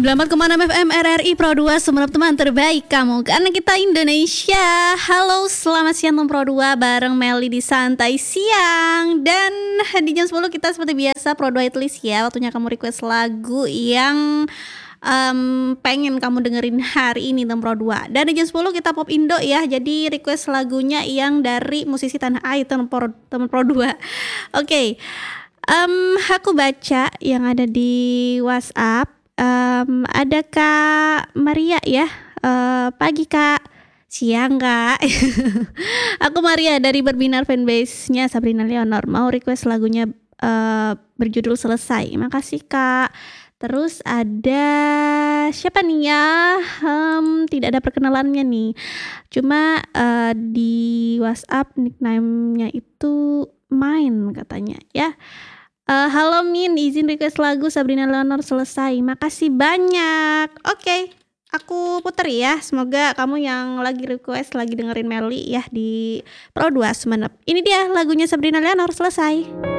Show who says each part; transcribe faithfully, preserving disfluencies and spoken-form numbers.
Speaker 1: sembilan puluh empat koma enam F M R R I Pro dua Sumenep, teman terbaik kamu karena kita Indonesia. Halo, selamat siang teman Pro dua bareng Meli di Santai Siang. Dan di jam sepuluh kita seperti biasa Pro dua Hitlist ya. Waktunya kamu request lagu yang um, pengen kamu dengerin hari ini teman Pro dua. Dan di jam sepuluh kita Pop Indo ya. Jadi request lagunya yang dari musisi tanah air teman Pro, teman Pro dua. Oke okay. um, Aku baca yang ada di WhatsApp. Um, ada Kak Maria ya, uh, pagi Kak, siang Kak. Aku Maria dari Berbinar Fanbase-nya Sabrina Leonor, mau request lagunya uh, berjudul Selesai. Makasih Kak. Terus ada siapa nih ya? Um, tidak ada perkenalannya nih. Cuma uh, di WhatsApp nickname-nya itu Main katanya ya. Uh, halo Min, izin request lagu Sabrina Leonor Selesai. Makasih banyak. Oke, okay, aku puter ya. Semoga kamu yang lagi request lagi dengerin Meli ya di Pro dua Sumenep. Ini dia lagunya Sabrina Leonor Selesai.